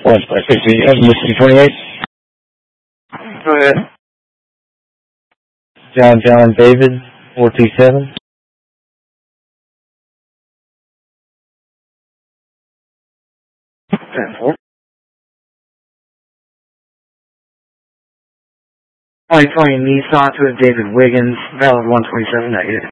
What, 28? Go ahead. John David, 427. Transport. 2020 Nissan to David Wiggins, valid 127 negative.